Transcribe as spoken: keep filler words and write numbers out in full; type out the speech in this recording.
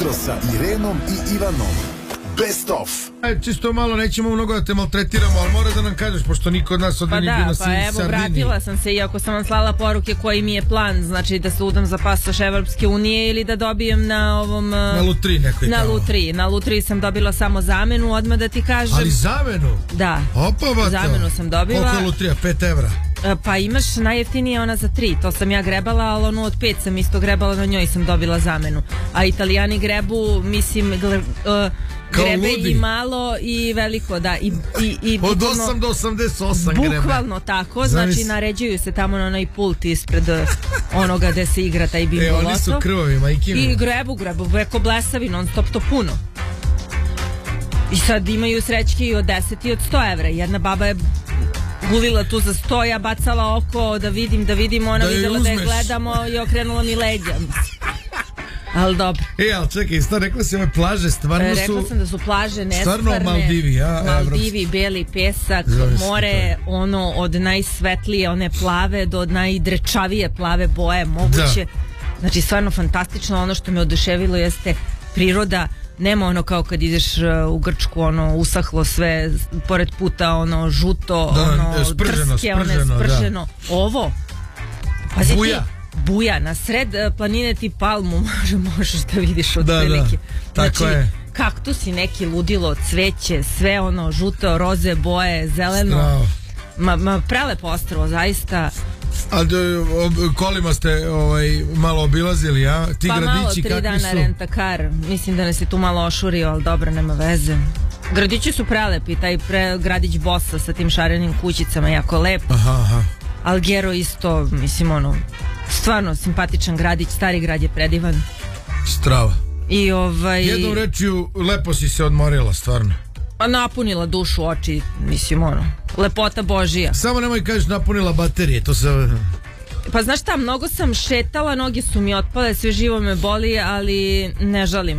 Jutro sa Irenom i Ivanom. Best of. Aj, čisto malo, nećemo mnogo da te maltretiramo, ali mora da nam kažeš, pošto niko od nas ovdje pa nije bio na da, pa evo, Sardiniji. vratila sam se, iako sam vam slala poruke koji mi je plan, znači da se udam za pasoš Evropske unije ili da dobijem na ovom... Na lutriji nekoj Na tamo. lutriji, na lutriji sam dobila samo zamenu, odmah da ti kažem. Ali zamenu? Da, Opa, bata. zamenu sam dobila. Koliko je lutrija? pet evra? Pa imaš najjeftinije ona za tri, to sam ja grebala, ali onu od pet sam isto grebala, na njoj sam dobila zamenu. A Italijani grebu, mislim, gle, uh, grebe i malo i veliko, da. I, i, i od bukvalno, osam do osamdeset osam grebe. Bukvalno tako, znači Zavis... naređuju se tamo na onaj pult ispred onoga gde se igra taj bimbo loto. E, oni su krvavi, majkinu. I grebu, grebu, preko blesavi, non stop, to puno. I sad imaju srećke i od deset i od sto evra. Jedna baba je gulila tu za sto, ja bacala oko da vidim, da vidim, ona da videla uzmeš. da je gledamo i okrenula mi leđa. Ali dobro. E, ali čekaj, stvarno rekla si ove plaže, stvarno e, su... Rekla sam da su plaže nestvarne. Stvarno Maldivi, a? Maldivi, beli pesak, Zavisno, more, ono od najsvetlije, one plave do najdrečavije plave boje moguće. Da. Znači, stvarno fantastično. Ono što me oduševilo jeste priroda. Nema ono kao kad ideš u Grčku, ono usahlo sve, pored puta ono žuto, da, ono sprženo, trske, sprženo, one sprženo. Da. Ovo, pazi buja. ti, buja, na sred planine ti palmu može, možeš da vidiš od da, prilike. Da, tako znači, je. kaktusi neki, ludilo, cveće, sve ono žuto, roze boje, zeleno. Ma, ma prelepo ostrvo, zaista. A kolima ste ovaj, malo obilazili, a? Ti pa gradići malo, tri kakvi dana su? rentakar. Mislim da nas je tu malo ošurio, ali dobro, nema veze. Gradići su prelepi, taj pre, gradić Bosa sa tim šarenim kućicama, jako lep. Aha, aha. Alghero isto, mislim, ono, stvarno simpatičan gradić, stari grad je predivan. Strava. I ovaj... Jednom rečju, lepo si se odmorila, stvarno. Pa napunila dušu, oči, mislim, ono, lepota Božija. Samo nemoj kažeš napunila baterije, to se... Pa znaš šta, mnogo sam šetala, noge su mi otpale, sve živo me boli, ali ne žalim.